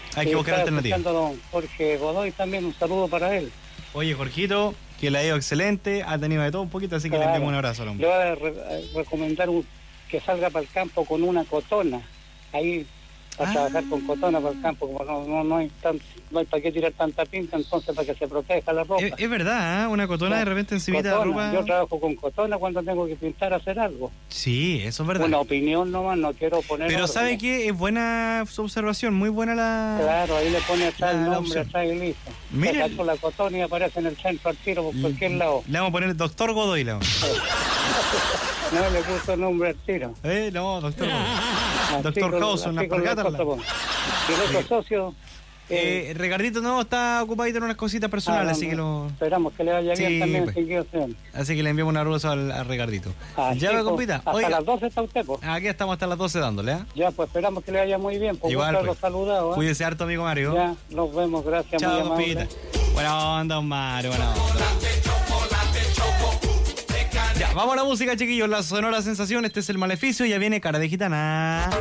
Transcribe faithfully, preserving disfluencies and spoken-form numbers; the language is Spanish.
Hay que buscar alternativas. Don Jorge Godoy también, un saludo para él. Oye, Jorgito, que le ha ido excelente, ha tenido de todo un poquito, así que claro. le enviamos un abrazo al hombre. Le voy a, re a recomendar un, que salga para el campo con una cotona. Ahí, para ah. trabajar con cotona para el campo, como no, no, no hay tan, no hay para qué tirar tanta pinta, entonces para que se proteja la ropa. Es, es verdad, ¿eh? Una cotona, claro, de repente encimita de ropa. Yo trabajo con cotona cuando tengo que pintar, hacer algo. Sí, eso es verdad. Una opinión nomás, no quiero poner. Pero orden. ¿sabe qué? Es buena su observación, muy buena la. Claro, ahí le pone atrás el nombre, atrás y listo. Mira. Con la cotona y aparece en el centro al tiro por cualquier lado. Le vamos a poner doctor Godoy, le vamos. No le puso nombre al tiro. Eh, no, doctor Godoy. Doctor House, una alpargata. Y el otro socio. Eh, eh, Ricardito no está ocupadito en unas cositas personales, ah, así que lo. Esperamos que le vaya bien sí, también. Pues. Así que le enviamos un abrazo al, al Ricardito. Ah, ya me compita. Hasta Oiga, las doce está usted, pues. Aquí estamos hasta las doce dándole, ¿eh? Ya, pues esperamos que le vaya muy bien. Por igual, pues. Saludado, ¿eh? Cuídese harto, amigo Mario. Ya, nos vemos, gracias. Chao, muy compita. Buena onda, don Mario, buena onda. Ya, vamos a la música, chiquillos. La sonora sensación. Este es el Maleficio. Ya viene Cara de Gitana.